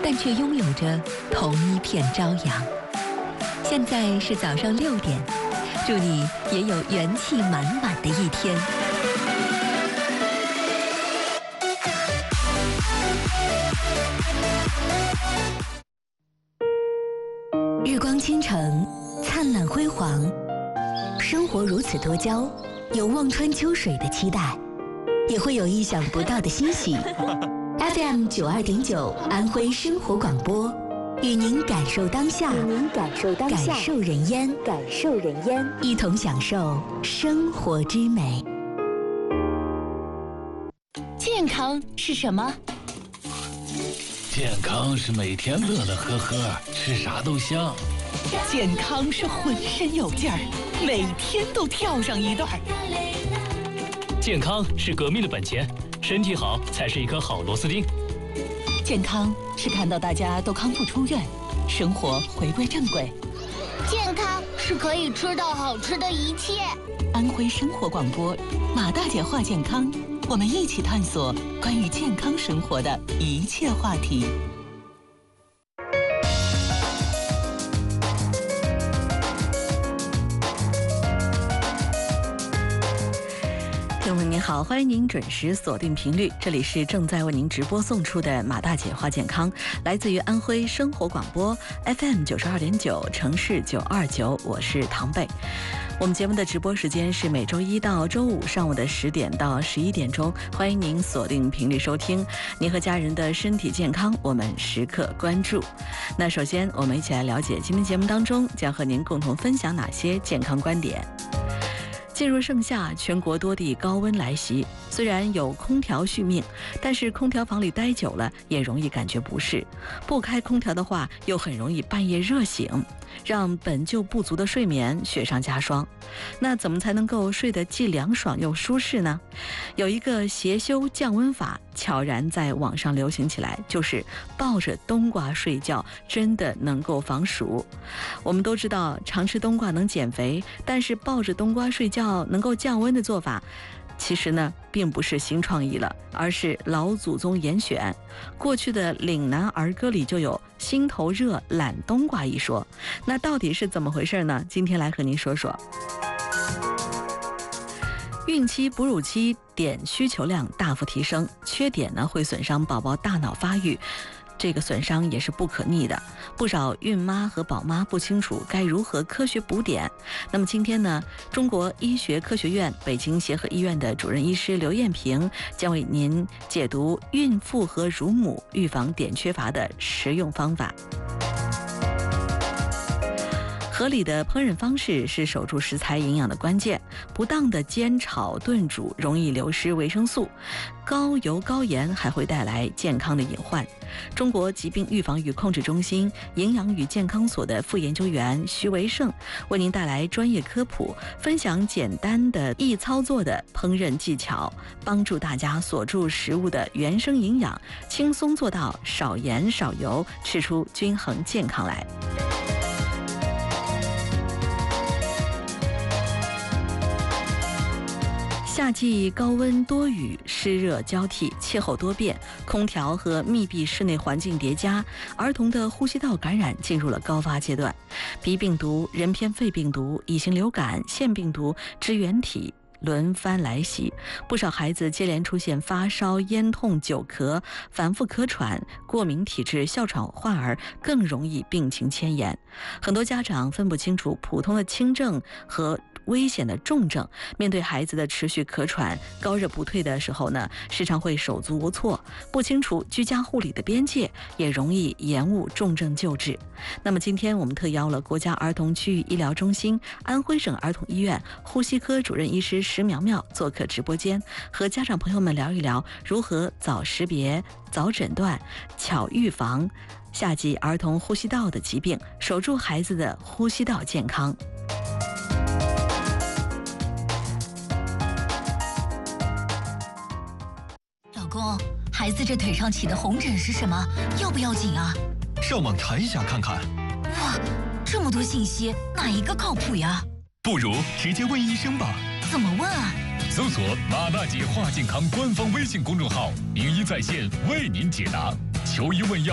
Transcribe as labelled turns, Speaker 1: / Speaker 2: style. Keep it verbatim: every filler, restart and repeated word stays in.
Speaker 1: 但却拥有着同一片朝阳。现在是早上六点，祝你也有元气满满的一天。日光倾城，灿烂辉煌，生活如此多娇，有望穿秋水的期待，也会有意想不到的欣喜。F M 九二点九，安徽生活广播，与您感受当下，与您感受当下，感受人烟，感受人烟，一同享受生活之美。
Speaker 2: 健康是什么？
Speaker 3: 健康是每天乐乐呵呵，吃啥都香。
Speaker 2: 健康是浑身有劲儿，每天都跳上一段。
Speaker 4: 健康是革命的本钱，身体好才是一颗好螺丝钉。
Speaker 2: 健康是看到大家都康复出院，生活回归正轨。
Speaker 5: 健康是可以吃到好吃的一切。
Speaker 2: 安徽生活广播，马大姐话健康，我们一起探索关于健康生活的一切话题。
Speaker 1: 听众朋友您好，欢迎您准时锁定频率，这里是正在为您直播送出的马大姐话健康，来自于安徽生活广播 F M 九十二点九，城市九二九，我是唐贝。我们节目的直播时间是每周一到周五上午的十点到十一点钟，欢迎您锁定频率收听。您和家人的身体健康，我们时刻关注。那首先，我们一起来了解今天节目当中将和您共同分享哪些健康观点。进入盛夏，全国多地高温来袭。虽然有空调续命，但是空调房里待久了也容易感觉不适。不开空调的话，又很容易半夜热醒，让本就不足的睡眠雪上加霜。那怎么才能够睡得既凉爽又舒适呢？有一个邪修降温法悄然在网上流行起来，就是抱着冬瓜睡觉，真的能够防暑。我们都知道常吃冬瓜能减肥，但是抱着冬瓜睡觉能够降温的做法，其实呢并不是新创意了，而是老祖宗严选。过去的岭南儿歌里就有心头热懒冬瓜一说，那到底是怎么回事呢？今天来和您说说。孕期、哺乳期碘需求量大幅提升，缺碘呢会损伤宝宝大脑发育，这个损伤也是不可逆的。不少孕妈和宝妈不清楚该如何科学补碘。那么今天呢，中国医学科学院北京协和医院的主任医师刘艳萍将为您解读孕妇和乳母预防碘缺乏的实用方法。合理的烹饪方式是守住食材营养的关键，不当的煎炒炖煮容易流失维生素，高油高盐还会带来健康的隐患。中国疾病预防与控制中心营养与健康所的副研究员徐维胜为您带来专业科普，分享简单的易操作的烹饪技巧，帮助大家锁住食物的原生营养，轻松做到少盐少油，吃出均衡健康来。夏季高温多雨，湿热交替，气候多变，空调和密闭室内环境叠加，儿童的呼吸道感染进入了高发阶段。鼻病毒、人偏肺病毒、乙型流感、腺病毒、支原体轮番来袭，不少孩子接连出现发烧、咽痛、久咳、反复咳喘、过敏体质、哮喘患儿更容易病情迁延。很多家长分不清楚普通的轻症和危险的重症，面对孩子的持续咳喘、高热不退的时候呢，时常会手足无措，不清楚居家护理的边界，也容易延误重症救治。那么今天我们特邀了国家儿童区域医疗中心安徽省儿童医院呼吸科主任医师石苗苗做客直播间，和家长朋友们聊一聊如何早识别、早诊断、巧预防夏季儿童呼吸道的疾病，守住孩子的呼吸道健康。
Speaker 5: 老公，孩子这腿上起的红疹是什么？要不要紧啊？
Speaker 6: 上网查一下看看。
Speaker 5: 哇，这么多信息，哪一个靠谱呀？
Speaker 6: 不如直接问医生吧。
Speaker 5: 怎么问啊？
Speaker 7: 搜索马大姐话健康官方微信公众号，名医在线为您解答，求医问药。